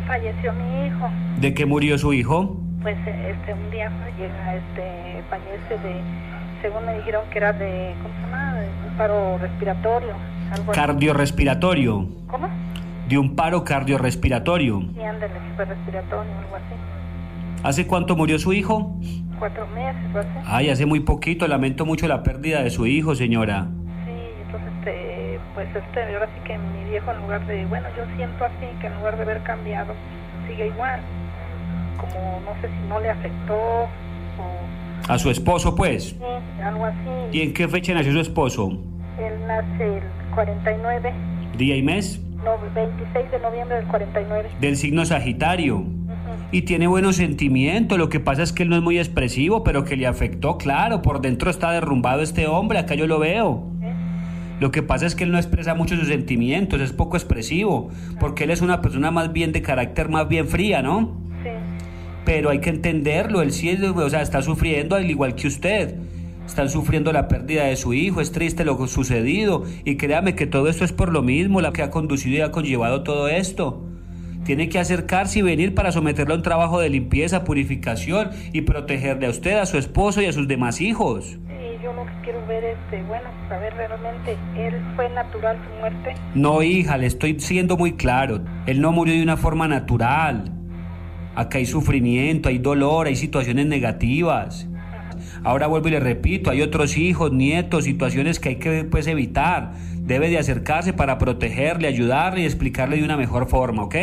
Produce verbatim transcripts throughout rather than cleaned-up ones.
falleció mi hijo. ¿De qué murió su hijo? Pues este un día llega, este fallece de, según me dijeron que era de, ¿cómo se llama? De un paro respiratorio. Algo Cardiorrespiratorio. Así. ¿Cómo? De un paro cardiorrespiratorio. Sí, ándale, respiratorio, algo así. ¿Hace cuánto murió su hijo? Cuatro meses, ¿no? Ay, hace muy poquito. Lamento mucho la pérdida de su hijo, señora. Sí, entonces, este, pues, este, ahora sí que mi viejo, en lugar de, bueno, yo siento así, que en lugar de haber cambiado, sigue igual. Como, no sé si no le afectó o... ¿A su esposo, pues? Sí, algo así. ¿Y en qué fecha nació su esposo? Él nace el cuarenta y nueve. ¿Día y mes? No, veintiséis de noviembre del cuarenta y nueve. Del signo Sagitario. Y tiene buenos sentimientos, lo que pasa es que él no es muy expresivo, pero que le afectó, claro, por dentro está derrumbado este hombre, acá yo lo veo. ¿Eh? Lo que pasa es que él no expresa mucho sus sentimientos, es poco expresivo, porque él es una persona más bien de carácter más bien fría, ¿no? Sí. Pero hay que entenderlo, él sí, es, o sea, está sufriendo al igual que usted. Están sufriendo la pérdida de su hijo, es triste lo sucedido, y créame que todo esto es por lo mismo, la que ha conducido y ha conllevado todo esto. Tiene que acercarse y venir para someterlo a un trabajo de limpieza, purificación y protegerle a usted, a su esposo y a sus demás hijos. Sí, yo lo que quiero ver es, este, bueno, saber realmente, ¿él fue natural su muerte? No, hija, le estoy siendo muy claro. Él no murió de una forma natural. Acá hay sufrimiento, hay dolor, hay situaciones negativas. Ahora vuelvo y le repito, hay otros hijos, nietos, situaciones que hay que pues evitar. Debe de acercarse para protegerle, ayudarle y explicarle de una mejor forma, ¿ok?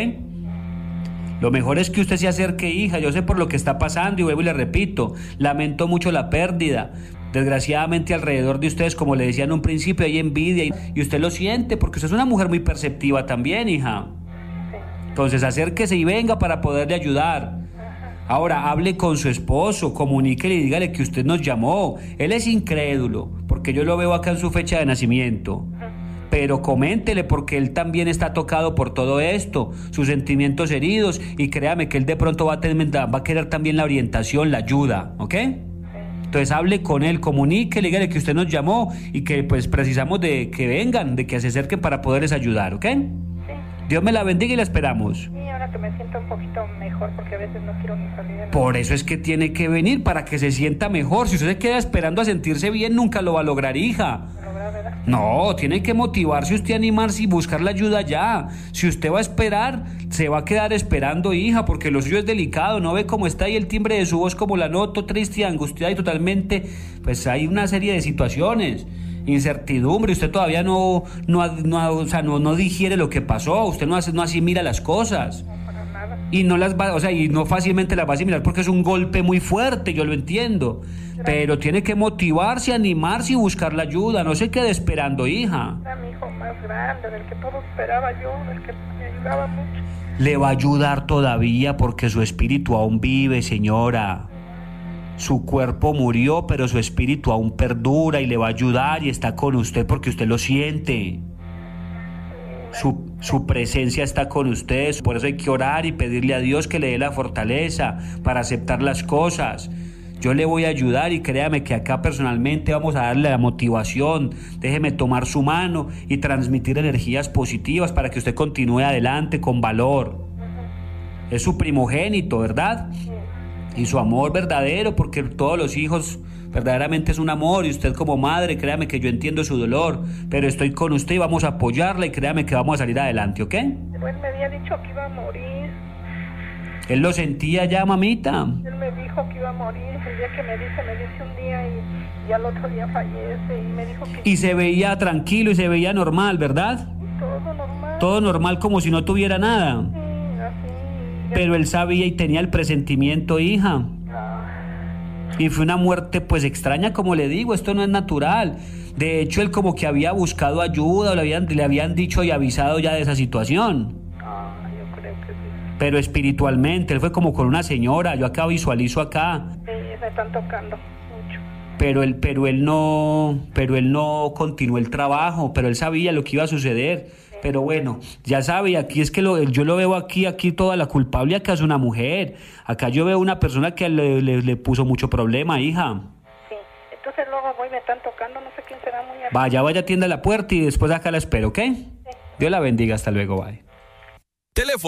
Lo mejor es que usted se acerque, hija. Yo sé por lo que está pasando y vuelvo y le repito, lamento mucho la pérdida. Desgraciadamente alrededor de ustedes, como le decía en un principio, hay envidia y usted lo siente porque usted es una mujer muy perceptiva también, hija. Entonces acérquese y venga para poderle ayudar. Ahora hable con su esposo, comuníquele y dígale que usted nos llamó. Él es incrédulo porque yo lo veo acá en su fecha de nacimiento. Pero coméntele porque él también está tocado por todo esto, sus sentimientos heridos, y créame que él de pronto va a, tener, va a querer también la orientación, la ayuda, ¿ok? Entonces hable con él, comuníquele, dígale que usted nos llamó y que pues precisamos de que vengan, de que se acerquen para poderles ayudar, ¿ok? Sí. Dios me la bendiga y la esperamos. Sí, ahora que me siento un poquito mejor porque a veces no quiero ni salir de la... Por eso es que tiene que venir, para que se sienta mejor. Si usted se queda esperando a sentirse bien, nunca lo va a lograr, hija. ¿Verdad? No, tiene que motivarse usted, animarse y buscar la ayuda ya. Si usted va a esperar, se va a quedar esperando, hija, porque lo suyo es delicado. ¿No ve cómo está ahí el timbre de su voz, como la noto, triste, angustiada y totalmente? Pues hay una serie de situaciones, incertidumbre. Usted todavía no, no, no, o sea, no, no digiere lo que pasó. Usted no, hace, no asimila las cosas. No, para nada. Y no las va, o sea, y no fácilmente las va a asimilar porque es un golpe muy fuerte, yo lo entiendo. Pero tiene que motivarse, animarse y buscar la ayuda. No se quede esperando, hija. Era mi hijo más grande, del que todo esperaba yo, del que me ayudaba mucho. Le va a ayudar todavía porque su espíritu aún vive, señora. Su cuerpo murió, pero su espíritu aún perdura y le va a ayudar y está con usted porque usted lo siente. Su, su presencia está con ustedes, por eso hay que orar y pedirle a Dios que le dé la fortaleza para aceptar las cosas. Yo le voy a ayudar y créame que acá personalmente vamos a darle la motivación. Déjeme tomar su mano y transmitir energías positivas para que usted continúe adelante con valor. Es su primogénito, ¿verdad? Y su amor verdadero, porque todos los hijos verdaderamente es un amor, y usted como madre, créame que yo entiendo su dolor, pero estoy con usted y vamos a apoyarla y créame que vamos a salir adelante, ¿ok? Pero él me había dicho que iba a morir. Él lo sentía ya, mamita. Él me dijo que iba a morir, el día que me dice, me dice un día y, y al otro día fallece y me dijo que... Y se veía tranquilo y se veía normal, ¿verdad? Todo normal. Todo normal, como si no tuviera nada. Sí, así. Pero él sabía y tenía el presentimiento, hija. Y fue una muerte pues extraña, como le digo, esto no es natural. De hecho, él como que había buscado ayuda, o le habían, le habían dicho y avisado ya de esa situación. Ah, yo creo que sí. Pero espiritualmente, él fue como con una señora, yo acá visualizo acá. Sí, me están tocando mucho. Pero él, pero él no, pero él no continuó el trabajo, pero él sabía lo que iba a suceder. Sí. Pero bueno, ya sabe, aquí es que lo, yo lo veo aquí, aquí toda la culpable acá es una mujer. Acá yo veo una persona que le, le, le puso mucho problema, hija. Sí, entonces luego voy, me están tocando, no sé quién será muy... Vaya, vaya, atienda la puerta y después acá la espero, ¿ok? Sí. Dios la bendiga, hasta luego, bye. Teléfono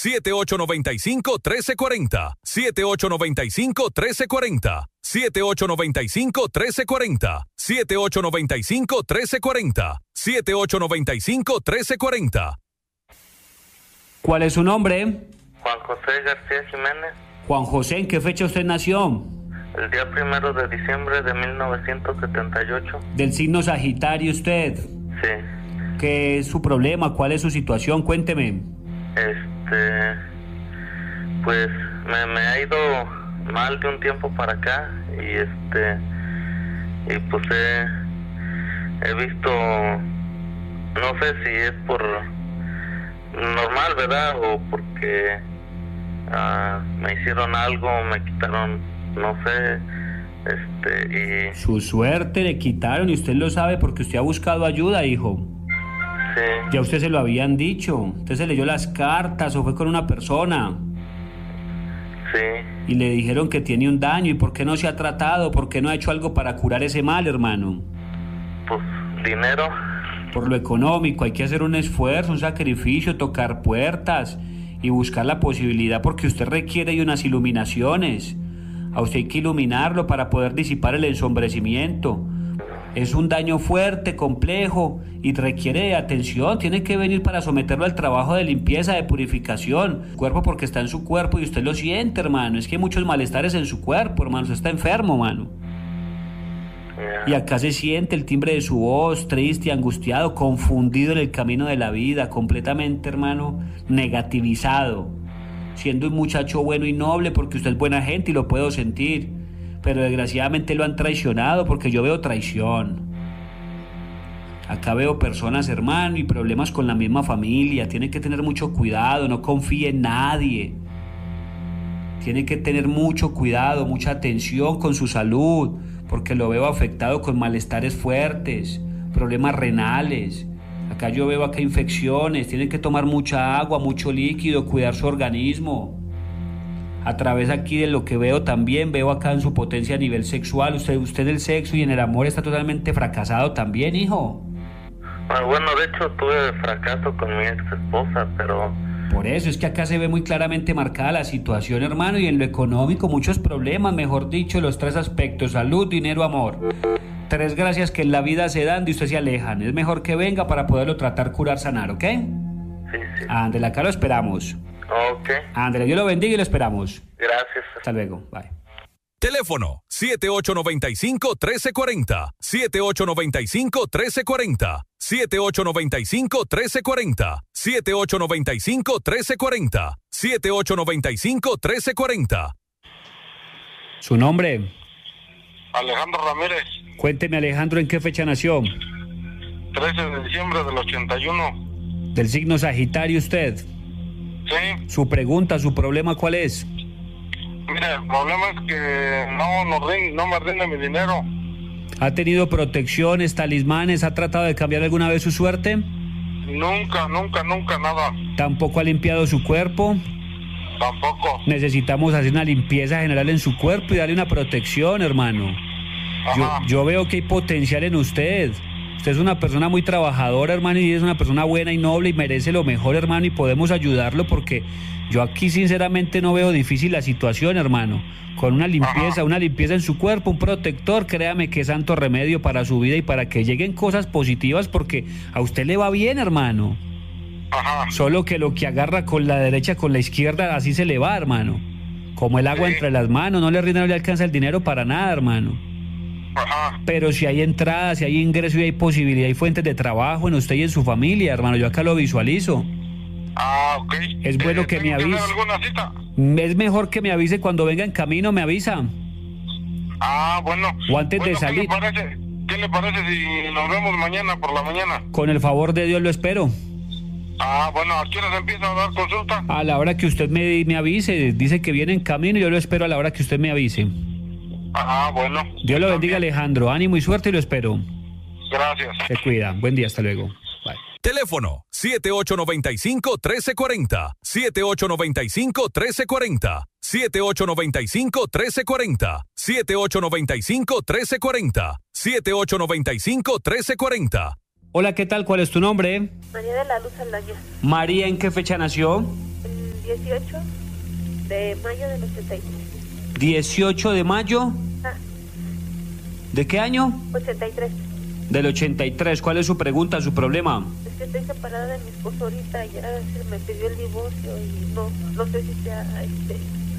siete ocho nueve cinco, uno tres cuatro cero. siete ocho nueve cinco, uno tres cuatro cero. siete ocho nueve cinco, uno tres cuatro cero. siete ocho nueve cinco, uno tres cuatro cero. siete ocho nueve cinco, uno tres cuatro cero. ¿Cuál es su nombre? Juan José García Jiménez. Juan José, ¿en qué fecha usted nació? El día primero de diciembre de mil novecientos setenta y ocho. Del signo Sagitario usted. Sí. ¿Qué es su problema? ¿Cuál es su situación? Cuénteme. Este, pues me, me ha ido mal de un tiempo para acá y este, y pues he, he visto, no sé si es por normal, ¿verdad? O porque uh, me hicieron algo, me quitaron, no sé, este, y... Su suerte le quitaron y usted lo sabe porque usted ha buscado ayuda, hijo. Sí. Ya usted se lo habían dicho. Usted se leyó las cartas o fue con una persona. Sí. Y le dijeron que tiene un daño. ¿Y por qué no se ha tratado? ¿Por qué no ha hecho algo para curar ese mal, hermano? Pues dinero. Por lo económico, hay que hacer un esfuerzo, un sacrificio, tocar puertas y buscar la posibilidad porque usted requiere de unas iluminaciones. A usted hay que iluminarlo para poder disipar el ensombrecimiento. Es un daño fuerte, complejo y requiere de atención. Tiene que venir para someterlo al trabajo de limpieza, de purificación. Cuerpo porque está en su cuerpo y usted lo siente, hermano. Es que hay muchos malestares en su cuerpo, hermano. Usted está enfermo, hermano. Y acá se siente el timbre de su voz, triste, angustiado, confundido en el camino de la vida, completamente, hermano, negativizado. Siendo un muchacho bueno y noble porque usted es buena gente y lo puedo sentir. Pero desgraciadamente lo han traicionado porque yo veo traición. Acá veo personas, hermano, y problemas con la misma familia. Tiene que tener mucho cuidado, no confíe en nadie. Tiene que tener mucho cuidado, mucha atención con su salud, porque lo veo afectado con malestares fuertes, problemas renales. Acá yo veo acá infecciones, tiene que tomar mucha agua, mucho líquido, cuidar su organismo. A través aquí de lo que veo también, veo acá en su potencia a nivel sexual. Usted, usted en el sexo y en el amor está totalmente fracasado también, hijo. Bueno, de hecho tuve fracaso con mi ex esposa, pero... Por eso es que acá se ve muy claramente marcada la situación, hermano, y en lo económico muchos problemas, mejor dicho, los tres aspectos, salud, dinero, amor. Tres gracias que en la vida se dan y usted se alejan. Es mejor que venga para poderlo tratar, curar, sanar, ¿ok? Sí, sí. Ándele, acá lo esperamos. Ok. Ándele, Dios lo bendiga y lo esperamos. Gracias. Hasta luego, bye. Teléfono siete ocho nueve cinco, uno tres cuatro cero. siete ocho nueve cinco, uno tres cuatro cero. siete ocho nueve cinco, uno tres cuatro cero. siete ocho nueve cinco, uno tres cuatro cero. siete ocho nueve cinco, uno tres cuatro cero. ¿Su nombre? Alejandro Ramírez. Cuénteme, Alejandro, ¿en qué fecha nació? trece de diciembre del ochenta y uno. ¿Del signo Sagitario usted? Sí. Su pregunta, su problema, ¿cuál es? Mira, el problema es que no, no, no me rinde mi dinero. ¿Ha tenido protecciones, talismanes? ¿Ha tratado de cambiar alguna vez su suerte? Nunca, nunca, nunca, nada. ¿Tampoco ha limpiado su cuerpo? Tampoco. Necesitamos hacer una limpieza general en su cuerpo y darle una protección, hermano. Yo, yo veo que hay potencial en usted. Usted es una persona muy trabajadora, hermano, y es una persona buena y noble y merece lo mejor, hermano, y podemos ayudarlo porque yo aquí sinceramente no veo difícil la situación, hermano. Con una limpieza, Ajá. una limpieza en su cuerpo, un protector, créame que es santo remedio para su vida y para que lleguen cosas positivas porque a usted le va bien, hermano. Ajá. Solo que lo que agarra con la derecha, con la izquierda, así se le va, hermano. Como el agua sí. entre las manos, no le rinde, no le alcanza el dinero para nada, hermano. Ajá. Pero si hay entradas, si hay ingresos y hay posibilidad y fuentes de trabajo en usted y en su familia, hermano, yo acá lo visualizo. Ah, ok. Es bueno eh, que me avise. ¿Tiene alguna cita? Es mejor que me avise cuando venga en camino, me avisa. Ah, bueno. O antes bueno, de salir. ¿qué le parece? ¿Qué le parece si nos vemos mañana por la mañana? Con el favor de Dios lo espero. Ah, bueno, ¿a qué hora se empieza a dar consulta? A la hora que usted me, me avise, dice que viene en camino y yo lo espero a la hora que usted me avise. Ah, bueno. Dios lo bendiga, Alejandro. Ánimo y suerte y lo espero. Gracias. Se cuida. Buen día, hasta luego. Bye. Teléfono siete ocho nueve cinco, uno tres cuatro cero. siete ocho nueve cinco, uno tres cuatro cero. siete ocho nueve cinco, uno tres cuatro cero. siete ocho nueve cinco, uno tres cuatro cero. siete ocho nueve cinco, uno tres cuatro cero. Hola, ¿qué tal? ¿Cuál es tu nombre? María de la Luz Aldaya. María, ¿en qué fecha nació? El dieciocho de mayo del ochenta y tres. dieciocho de mayo. Ah. ¿De qué año? ochenta y tres. Del ochenta y tres. ¿Cuál es su pregunta, su problema? Es que estoy separada de mi esposo ahorita, ya se me pidió el divorcio y no, no sé si sea este,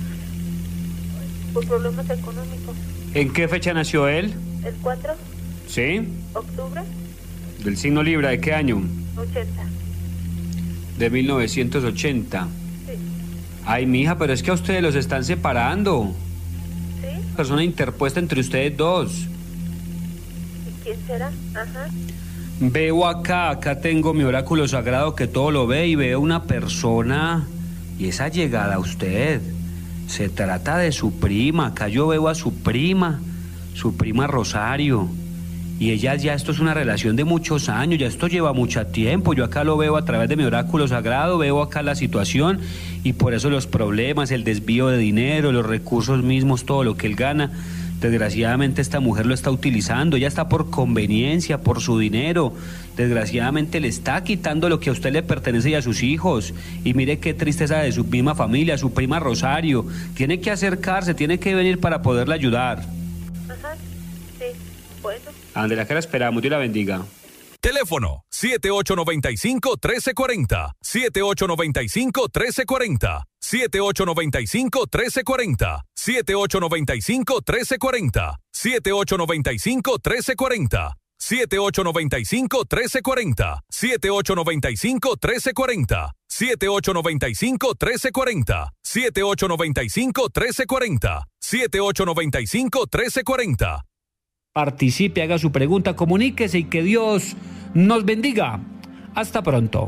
por problemas económicos. ¿En qué fecha nació él? El cuatro. ¿Sí? Octubre. Del signo Libra, ¿de qué año? ochenta. De mil novecientos ochenta. Sí. Ay, mija, pero es que a ustedes los están separando. ¿Sí? Persona interpuesta entre ustedes dos. ¿Y quién será? Ajá. Veo acá, acá tengo mi oráculo sagrado que todo lo ve y veo una persona y esa llegada a usted. Se trata de su prima, acá yo veo a su prima, su prima Rosario. Y ella ya, esto es una relación de muchos años, ya esto lleva mucho tiempo. Yo acá lo veo a través de mi oráculo sagrado, veo acá la situación y por eso los problemas, el desvío de dinero, los recursos mismos, todo lo que él gana. Desgraciadamente esta mujer lo está utilizando, ella está por conveniencia, por su dinero. Desgraciadamente le está quitando lo que a usted le pertenece y a sus hijos. Y mire qué tristeza de su misma familia, su prima Rosario. Tiene que acercarse, tiene que venir para poderla ayudar. Ajá, sí, bueno. Ande, la cara esperamos, Dios la bendiga. Teléfono siete ocho nueve cinco, uno tres cuatro cero, siete ocho nueve cinco, uno tres cuatro cero, siete ocho nueve cinco, uno tres cuatro cero, siete ocho nueve cinco, uno tres cuatro cero, siete ocho nueve cinco, uno tres cuatro cero, siete ocho nueve cinco, uno tres cuatro cero, siete ocho nueve cinco, uno tres cuatro cero, siete ocho nueve cinco, uno tres cuatro cero, siete ocho nueve cinco, uno tres cuatro cero, siete ocho nueve cinco, uno tres cuatro cero. Participe, haga su pregunta, comuníquese y que Dios nos bendiga. Hasta pronto.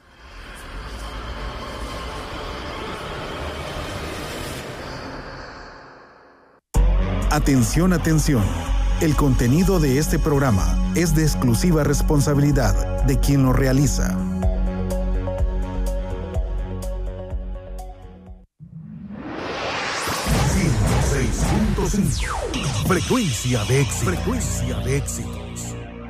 Atención, atención. El contenido de este programa es de exclusiva responsabilidad de quien lo realiza. ciento seis punto cinco. Frecuencia de éxito. Frecuencia de éxito.